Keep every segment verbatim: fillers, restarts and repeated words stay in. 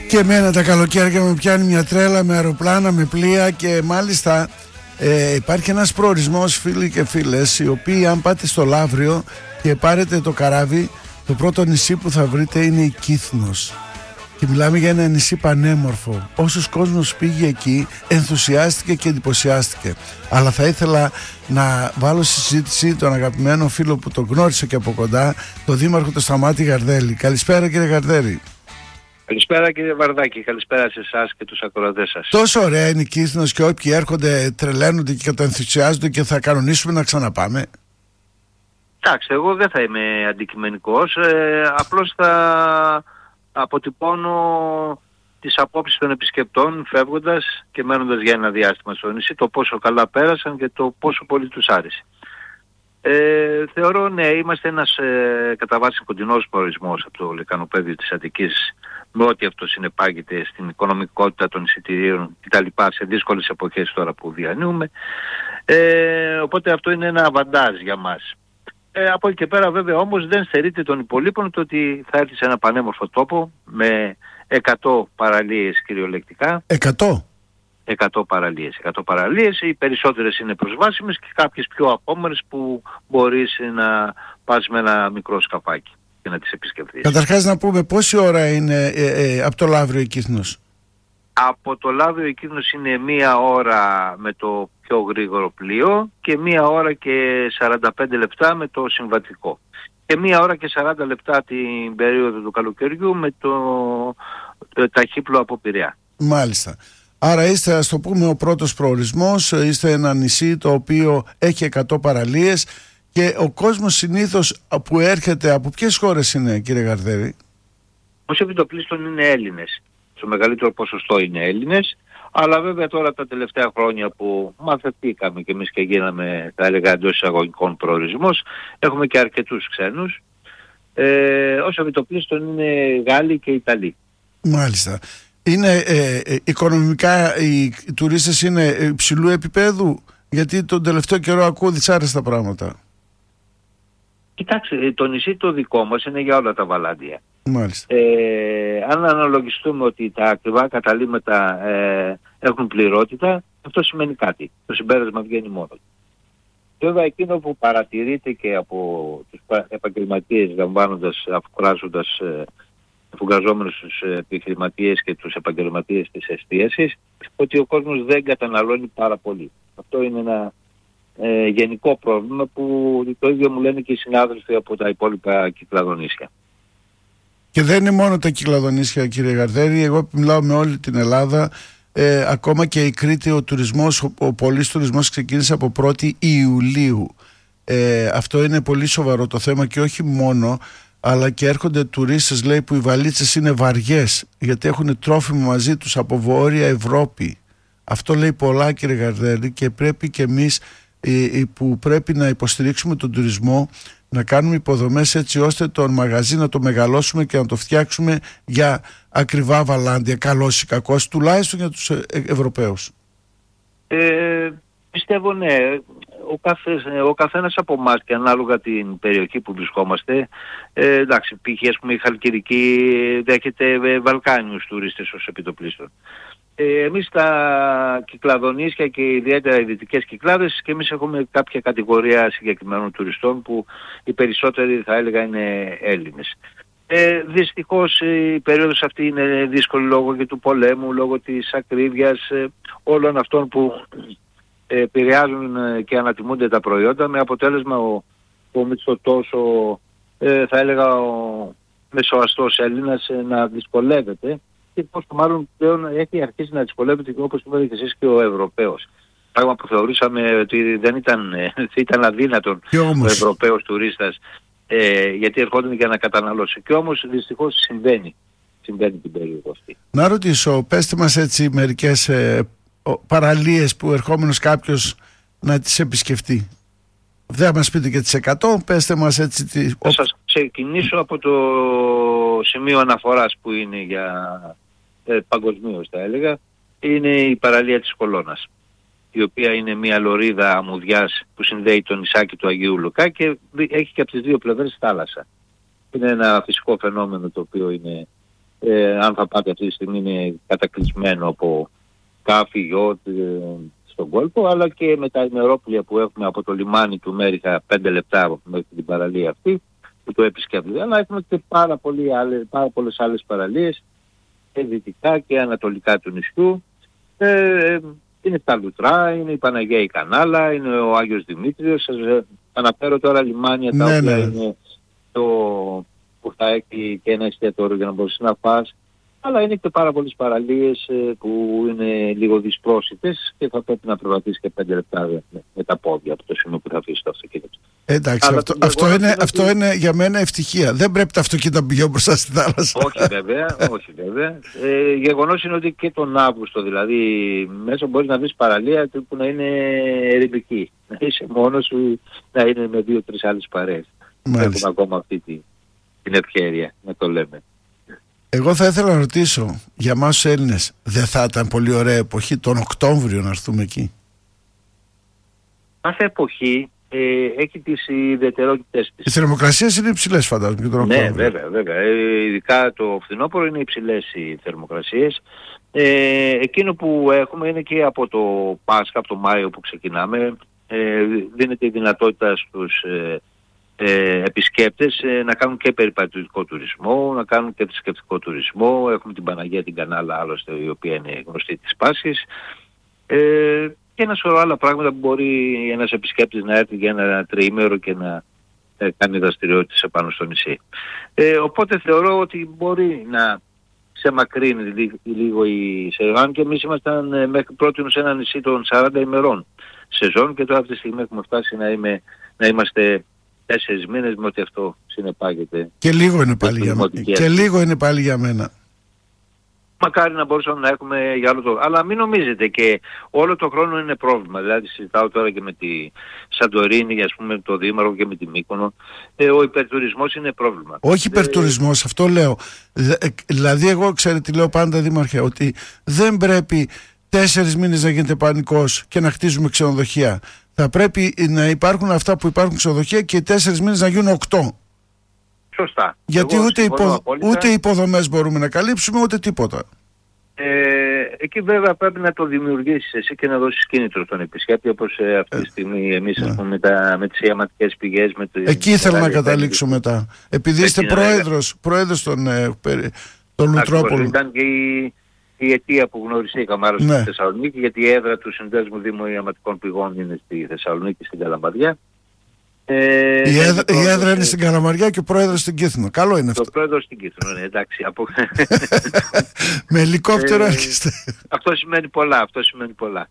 Και εμένα τα καλοκαίρια με πιάνει μια τρέλα με αεροπλάνα, με πλοία και μάλιστα ε, υπάρχει ένας προορισμός, φίλοι και φίλες, οι οποίοι αν πάτε στο Λαύριο και πάρετε το καράβι, το πρώτο νησί που θα βρείτε είναι η Κύθνος. Και μιλάμε για ένα νησί πανέμορφο. Όσος κόσμος πήγε εκεί ενθουσιάστηκε και εντυπωσιάστηκε. Αλλά θα ήθελα να βάλω στη συζήτηση τον αγαπημένο φίλο που τον γνώρισα και από κοντά, τον δήμαρχο του Σταμάτη Γαρδέλη. Καλησπέρα κύριε Γαρδέλη. Καλησπέρα κύριε Βαρδάκη, καλησπέρα σε εσάς και τους ακροατές σας. Τόσο ωραία είναι η Κύθνος και όποιοι έρχονται τρελαίνονται και καταενθουσιάζονται και θα κανονίσουμε να ξαναπάμε. Εντάξει, εγώ δεν θα είμαι αντικειμενικός, ε, απλώς θα αποτυπώνω τις απόψεις των επισκεπτών φεύγοντας και μένοντας για ένα διάστημα στο νησί, το πόσο καλά πέρασαν και το πόσο πολύ τους άρεσε. Ε, θεωρώ ναι, είμαστε ένας ε, κατά βάση κοντινός προορισμός από το λεκανοπέδιο της Αττικής, με ό,τι αυτό συνεπάγεται στην οικονομικότητα των εισιτηρίων κτλ. Σε δύσκολες εποχές τώρα που διανύουμε. Ε, οπότε αυτό είναι ένα αβαντάζ για μας. Ε, από εκεί και πέρα βέβαια όμως δεν στερείται των υπολείπων το ότι θα έρθει σε ένα πανέμορφο τόπο με εκατό παραλίες κυριολεκτικά. Εκατό? εκατό παραλίες. εκατό παραλίες, οι περισσότερες είναι προσβάσιμες και κάποιες πιο απόμερες που μπορείς να πας με ένα μικρό σκαφάκι και να τις επισκεφθείς. Καταρχάς να πούμε πόση ώρα είναι ε, ε, από το Λαύριο η Κύθνος? Από το Λαύριο η Κύθνος είναι μία ώρα με το πιο γρήγορο πλοίο και μία ώρα και σαράντα πέντε λεπτά με το συμβατικό. Και μία ώρα και σαράντα λεπτά την περίοδο του καλοκαιριού με το, το ταχύπλο από Πειραιά. Μάλιστα. Άρα είστε, ας το πούμε, ο πρώτος προορισμός, είστε ένα νησί το οποίο έχει εκατό παραλίες και ο κόσμος συνήθως που έρχεται από ποιες χώρες είναι, κύριε Γαρδέλη? Ως επιτοπλίστων είναι Έλληνες. Στο μεγαλύτερο ποσοστό είναι Έλληνες, αλλά βέβαια τώρα τα τελευταία χρόνια που μαθητήκαμε και εμείς και γίναμε, θα έλεγα, εντός εισαγωγικών προορισμός, έχουμε και αρκετούς ξένους. Ε, ως επιτοπλίστων είναι Γάλλοι και Ιταλοί. Μάλιστα. Είναι ε, ε, οικονομικά οι, οι τουρίστες είναι υψηλού επίπεδου, γιατί τον τελευταίο καιρό ακούω δυσάρεστα πράγματα. Κοιτάξτε, το νησί το δικό μας είναι για όλα τα βαλάντια. Μάλιστα. Ε, αν αναλογιστούμε ότι τα ακριβά καταλύματα ε, έχουν πληρότητα, αυτό σημαίνει κάτι. Το συμπέρασμα βγαίνει μόνο. Βέβαια εκείνο που παρατηρείται και από τους επαγγελματίες, λαμβάνοντας, αφουγκράζοντας, ε, αφουγκραζόμενους τους επιχειρηματίες και τους επαγγελματίες της εστίασης, ότι ο κόσμος δεν καταναλώνει πάρα πολύ. Αυτό είναι ένα ε, γενικό πρόβλημα που το ίδιο μου λένε και οι συνάδελφοι από τα υπόλοιπα κυκλαδονήσια. Και δεν είναι μόνο τα κυκλαδονήσια, κύριε Γαρδέλη. Εγώ μιλάω με όλη την Ελλάδα. Ε, ακόμα και η Κρήτη, ο τουρισμός, ο, ο πολύς τουρισμός ξεκίνησε από πρώτη Ιουλίου. Ε, αυτό είναι πολύ σοβαρό το θέμα και όχι μόνο, αλλά και έρχονται τουρίστες, λέει, που οι βαλίτσες είναι βαριές γιατί έχουν τρόφιμο μαζί τους από Βόρεια Ευρώπη. Αυτό λέει πολλά, κύριε Γαρδέλη, και πρέπει και εμείς ε, που πρέπει να υποστηρίξουμε τον τουρισμό, να κάνουμε υποδομές έτσι ώστε το μαγαζί να το μεγαλώσουμε και να το φτιάξουμε για ακριβά βαλάντια, καλός ή κακός, τουλάχιστον για τους Ευρωπαίους. Ε, πιστεύω ναι. Ο, καθές, ο καθένας από εμάς και ανάλογα την περιοχή που βρισκόμαστε, ε, εντάξει, π.χ. ας πούμε η Χαλκιδική δέχεται Βαλκάνιους τουρίστες ως επιτοπλίστων. Ε, εμείς τα κυκλαδονήσια και ιδιαίτερα οι δυτικές κυκλάδες και εμείς έχουμε κάποια κατηγορία συγκεκριμένων τουριστών που οι περισσότεροι θα έλεγα είναι Έλληνες. Ε, δυστυχώς η περίοδος αυτή είναι δύσκολη λόγω και του πολέμου, λόγω της ακρίβειας, ε, όλων αυτών που ε, επηρεάζουν και ανατιμούνται τα προϊόντα, με αποτέλεσμα ο, ο μισθωτός, ο, ε, θα έλεγα ο μεσοαστός Έλληνας ε, να δυσκολεύεται. Και πόσο μάλλον πλέον έχει αρχίσει να δυσκολεύεται και όπως είπατε και εσείς και ο Ευρωπαίος. Πράγμα που θεωρούσαμε ότι δεν ήταν, ήταν αδύνατον ο Ευρωπαίος τουρίστας ε, γιατί ερχόταν για να καταναλώσει. Και όμως δυστυχώς συμβαίνει, συμβαίνει την περίοδο αυτή. Να ρωτήσω, πέστε μας έτσι μερικές ε, παραλίες που ερχόμενος κάποιος να τις επισκεφτεί. Δεν θα μας πείτε και τις εκατό, πέστε μας έτσι. Τη... Θα σας ξεκινήσω από το σημείο αναφοράς που είναι για ε, παγκοσμίως θα έλεγα. Είναι η παραλία της Κολώνας, η οποία είναι μια λωρίδα αμμουδιάς που συνδέει το νησάκι του Αγίου Λουκά και έχει και από τις δύο πλευρές θάλασσα. Είναι ένα φυσικό φαινόμενο το οποίο είναι ε, αν θα πάτε αυτή τη στιγμή είναι κατακλεισμένο από σκάφη, γιότ ε, στον κόλπο, αλλά και με τα ημερόπλια που έχουμε από το λιμάνι του Μέριχα πέντε λεπτά μέχρι την παραλία αυτή που το επισκέπτεται. Αλλά έχουμε και πάρα, πολύ άλλες, πάρα πολλές άλλες παραλίες και δυτικά και ανατολικά του νησιού. Ε, είναι τα Λουτρά, είναι η Παναγία η Κανάλα, είναι ο Άγιος Δημήτριος. Σας αναφέρω τώρα λιμάνια τα ναι, οποία ναι. είναι το που θα έχει και ένα εστιατόριο για να μπορείς να πας. Αλλά είναι και πάρα πολλές παραλίες ε, που είναι λίγο δυσπρόσιτες και θα πρέπει να περπατήσεις και πέντε λεπτά με, με τα πόδια από το σημείο που θα αφήσεις το αυτοκίνητο. Εντάξει, αυτό, αυτό, είναι, αυτό ότι... είναι για μένα ευτυχία. Δεν πρέπει τα αυτοκίνητα να πηγαίνουν μπροστά στη θάλασσα. Όχι βέβαια, όχι βέβαια. Ε, γεγονός είναι ότι και τον Αύγουστο, δηλαδή μέσα μπορείς να βρεις παραλία που να είναι ερημική. Να είσαι μόνος σου, να είναι με δύο-τρεις άλλες παρέες. Έχουμε ακόμα αυτή τη, την ευκαιρία να το λέμε. Εγώ θα ήθελα να ρωτήσω, για εμάς τους Έλληνες, δεν θα ήταν πολύ ωραία εποχή τον Οκτώβριο να έρθουμε εκεί? Κάθε εποχή ε, έχει τις ιδιαιτερότητες της. Οι θερμοκρασίες είναι υψηλές φαντάζομαι και τον Οκτώβριο. Ναι, βέβαια, βέβαια. Ε, ειδικά το φθινόπωρο είναι υψηλές οι θερμοκρασίες. Ε, εκείνο που έχουμε είναι και από το Πάσχα, από το Μάιο που ξεκινάμε, ε, δίνεται η δυνατότητα στους ε, Ε, επισκέπτες ε, να κάνουν και περιπατητικό τουρισμό, να κάνουν και θρησκευτικό τουρισμό. Έχουμε την Παναγία την Κανάλα άλλωστε, η οποία είναι γνωστή της Πάσχης, ε, και ένα σωρό άλλα πράγματα που μπορεί ένας επισκέπτης να έρθει για ένα τριήμερο και να ε, κάνει δραστηριότητες επάνω στο νησί. Ε, οπότε θεωρώ ότι μπορεί να ξεμακρύνει λίγο η σεζόν και εμείς ήμασταν ε, μέχρι πρώτη σε ένα νησί των σαράντα ημερών σεζόν και τώρα αυτή τη στιγμή έχουμε φτάσει να, είμαι, να είμαστε τέσσερις μήνες με ότι αυτό συνεπάγεται. Και λίγο είναι πάλι για μένα. Και λίγο είναι πάλι για μένα. Μακάρι να μπορούσαμε να έχουμε για όλο το... Αλλά μην νομίζετε και όλο το χρόνο είναι πρόβλημα. Δηλαδή συζητάω τώρα και με τη Σαντορίνη, ας πούμε, το Δήμαρχο και με τη Μύκονο. Ε, ο υπερτουρισμός είναι πρόβλημα. Όχι υπερτουρισμός, ε... αυτό λέω. Δηλαδή εγώ ξέρετε τι λέω πάντα, Δήμαρχε, ότι δεν πρέπει τέσσερις μήνες να γίνεται πανικός και να χτίζουμε ξενοδοχεία. Θα πρέπει να υπάρχουν αυτά που υπάρχουν ξενοδοχεία και οι τέσσερις μήνες να γίνουν οκτώ. Σωστά. Γιατί ούτε, υπο... ούτε υποδομές μπορούμε να καλύψουμε, ούτε τίποτα. Ε, εκεί βέβαια πρέπει να το δημιουργήσεις εσύ και να δώσεις κίνητρο στον επισκέπτη, όπως ε, αυτή τη στιγμή εμείς ε, πούμε, με, τα, με τις ιαματικές πηγές. Με το, εκεί ήθελα να καταλήξω και... μετά. Επειδή είστε πρόεδρος, πρόεδρος των, ε, των Λουτρόπολων. Ήταν και η, η αιτία που γνωριστήκαμε άλλωστε ναι. στη Θεσσαλονίκη, γιατί η έδρα του Συνδέσμου Δήμου Ιαματικών Πηγών είναι στη Θεσσαλονίκη, στην Καλαμαριά. Ε, η έδρα, η έδρα είναι στην Καλαμαριά και ο πρόεδρος στην Κύθνο. Καλό είναι αυτό. Το πρόεδρος στην Κύθνο, ναι, εντάξει. Από... Με ελικόπτερο έρχεστε. Αυτό σημαίνει πολλά, αυτό σημαίνει πολλά.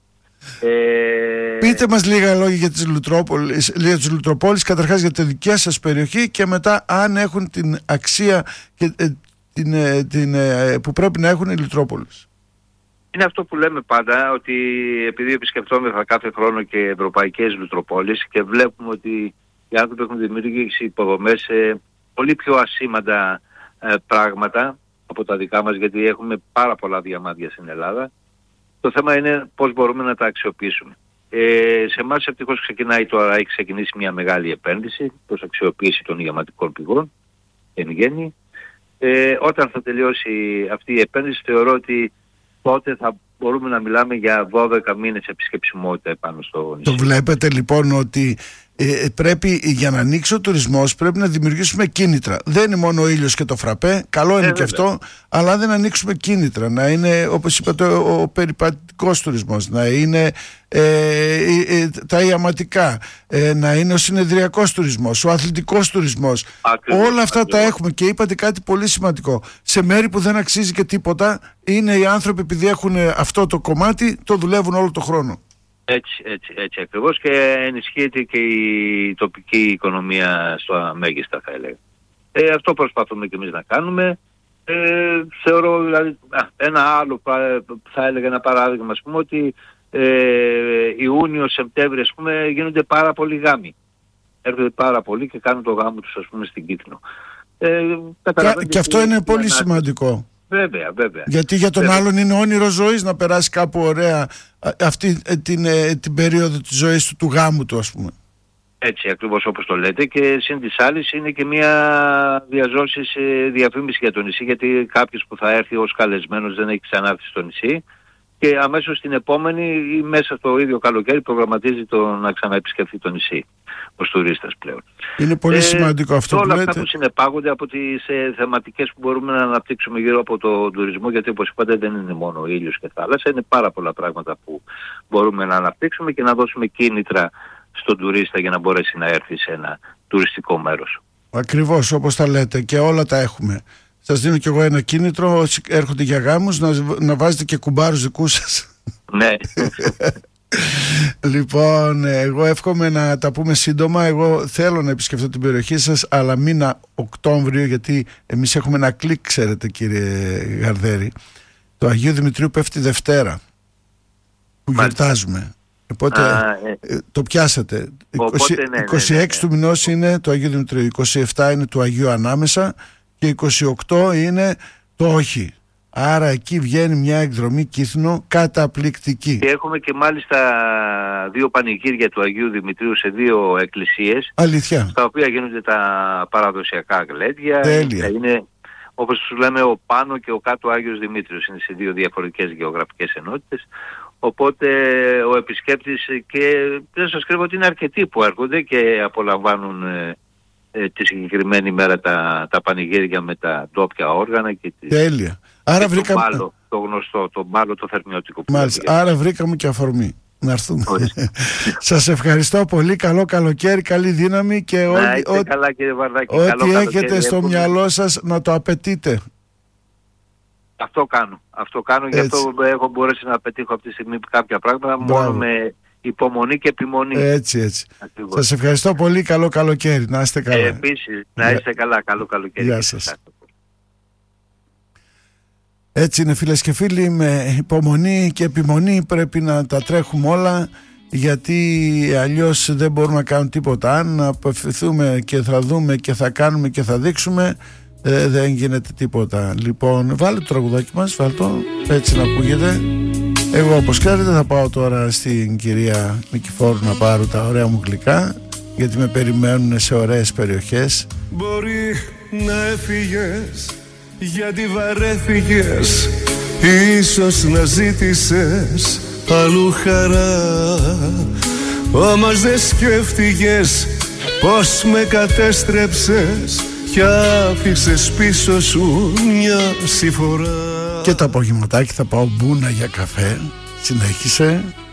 Ε... Πείτε μας λίγα λόγια για τις Λουτρόπολεις, για τις Λουτροπόλεις, καταρχάς για τη δικιά σας περιοχή και μετά αν έχουν την αξία και, ε, την, ε, την, ε, που πρέπει να έχουν οι Λουτρόπολεις. Είναι αυτό που λέμε πάντα, ότι επειδή επισκεπτόμεθα κάθε χρόνο και ευρωπαϊκές Λουτροπόλεις και βλέπουμε ότι οι άνθρωποι έχουν δημιουργήσει υποδομές σε πολύ πιο ασήμαντα ε, πράγματα από τα δικά μας, γιατί έχουμε πάρα πολλά διαμάντια στην Ελλάδα. Το θέμα είναι πώς μπορούμε να τα αξιοποιήσουμε. Ε, σε εμάς ευτυχώς ξεκινάει τώρα, έχει ξεκινήσει μια μεγάλη επένδυση προς αξιοποίηση των διαματικών πηγών εν γέννη. Ε, όταν θα τελειώσει αυτή η επένδυση θεωρώ ότι τότε θα μπορούμε να μιλάμε για δώδεκα μήνες επισκεψιμότητα επάνω στο νησί. Το βλέπετε λοιπόν ότι ε, πρέπει για να ανοίξει ο τουρισμός πρέπει να δημιουργήσουμε κίνητρα. Δεν είναι μόνο ο ήλιος και το φραπέ, καλό είναι ε, και βέβαια. Αυτό, αλλά δεν ανοίξουμε κίνητρα. Να είναι, όπως είπατε, ο, ο περιπατικός τουρισμός, να είναι ε, ε, ε, τα ιαματικά, ε, να είναι ο συνεδριακός τουρισμός, ο αθλητικός τουρισμός. Ακριβώς, όλα αυτά ακριβώς. Τα έχουμε και είπατε κάτι πολύ σημαντικό. Σε μέρη που δεν αξίζει και τίποτα, είναι οι άνθρωποι επειδή έχουν αυτό το κομμάτι, το δουλεύουν όλο το χρόνο. Έτσι, έτσι, έτσι ακριβώς και ενισχύεται και η τοπική οικονομία στο μέγιστα θα έλεγα. Ε, αυτό προσπαθούμε και εμείς να κάνουμε. Ε, θεωρώ δηλαδή α, ένα άλλο θα έλεγα ένα παράδειγμα ας πούμε ότι ε, Ιούνιο, Σεπτέμβριο ας πούμε γίνονται πάρα πολλοί γάμοι. Έρχονται πάρα πολλοί και κάνουν το γάμο τους ας πούμε στην Κύθνο. Ε, και, και αυτό είναι πολύ ένα... σημαντικό. Βέβαια, βέβαια. Γιατί για τον βέβαια. Άλλον είναι όνειρο ζωής να περάσει κάπου ωραία αυτή την, την περίοδο της ζωής του, του γάμου του ας πούμε. Έτσι ακριβώς όπως το λέτε, και συν της άλλης είναι και μια διαζώσης διαφήμιση για το νησί, γιατί κάποιος που θα έρθει ως καλεσμένος δεν έχει ξανάρθει στο νησί και αμέσως την επόμενη ή μέσα στο ίδιο καλοκαίρι προγραμματίζει το να ξαναεπισκεφθεί το νησί ως τουρίστας πλέον. Είναι πολύ ε, σημαντικό αυτό που όλα λέτε. αυτά που συνεπάγονται από τις ε, θεματικές που μπορούμε να αναπτύξουμε γύρω από το τουρισμό, γιατί όπως είπατε δεν είναι μόνο ήλιος και θάλασσα, είναι πάρα πολλά πράγματα που μπορούμε να αναπτύξουμε και να δώσουμε κίνητρα στον τουρίστα για να μπορέσει να έρθει σε ένα τουριστικό μέρος. Ακριβώς όπως τα λέτε, και όλα τα έχουμε. Σας δίνω κι εγώ ένα κίνητρο, όσοι έρχονται για γάμους, να, να βάζετε και κουμπάρους δικούς σας. Ναι. Λοιπόν, εγώ εύχομαι να τα πούμε σύντομα. Εγώ θέλω να επισκεφτώ την περιοχή σας, αλλά μήνα Οκτώβριο, γιατί εμείς έχουμε ένα κλικ, ξέρετε κύριε Γαρδέρη. Το Αγίου Δημητρίου πέφτει Δευτέρα, που Μάλιστα. γιορτάζουμε. Οπότε Α, ε. το πιάσατε. Οπότε, είκοσι, ναι, ναι, είκοσι έξι ναι, ναι. του μηνός είναι το Αγίου Δημητρίου, είκοσι επτά είναι του Αγίου Ανάμεσα και είκοσι οκτώ είναι το όχι. Άρα εκεί βγαίνει μια εκδρομή Κύθινο καταπληκτική. Και έχουμε και μάλιστα δύο πανηγύρια του Αγίου Δημητρίου σε δύο εκκλησίες. Αλήθεια. Στα οποία γίνονται τα παραδοσιακά γλέντια. Τέλεια. Είναι, όπως τους λέμε, ο πάνω και ο κάτω Άγιος Δημήτριος. Είναι σε δύο διαφορετικές γεωγραφικές ενότητες. Οπότε ο επισκέπτης, και δεν σας κρύβω ότι είναι αρκετοί που έρχονται και απολαμβάνουν ε, ε, τη συγκεκριμένη μέρα τα, τα πανηγύρια με τα ντόπια όργανα και, τη, Τέλεια. Άρα και βρήκαμε... το μπάλο, το γνωστό, το μπάλο το θερμιωτικό. Μάλιστα, άρα βρήκαμε και αφορμή να έρθουμε. Σας ευχαριστώ πολύ, καλό καλοκαίρι, καλή δύναμη και να, ό, είστε ό, καλά, κύριε Βαρδάκη, ό,τι καλό έχετε καλοκαίρι, στο έχουμε... μυαλό σας να το απαιτείτε. Αυτό κάνω, αυτό κάνω, γι' αυτό έχω μπορέσει να πετύχω αυτή τη στιγμή κάποια πράγματα. Μπράβο. Μόνο με υπομονή και επιμονή. Έτσι, έτσι. Ακριβώς. Σας ευχαριστώ πολύ, καλό καλοκαίρι, να είστε καλά. Ε, επίσης, να είστε καλά, καλό καλοκαίρι. Γεια σας. Έτσι είναι φίλες και φίλοι, με υπομονή και επιμονή πρέπει να τα τρέχουμε όλα, γιατί αλλιώς δεν μπορούμε να κάνουμε τίποτα. Αν απευθυνθούμε και θα δούμε και θα κάνουμε και θα δείξουμε, ε, δεν γίνεται τίποτα. Λοιπόν, βάλε το τραγουδάκι μας, βάλε το, έτσι να ακούγεται. Εγώ όπως ξέρετε θα πάω τώρα στην κυρία Νικηφόρου να πάρω τα ωραία μου γλυκά, γιατί με περιμένουν σε ωραίες περιοχές. Μπορεί να έφυγες γιατί βαρέθηκες, ίσως να ζήτησες αλλού χαρά, όμως δεν σκέφτηκες πως με κατέστρεψες κι άφησες πίσω σου μια συμφορά. Και το απογευματάκι θα πάω Μπούνα για καφέ. Συνέχισε.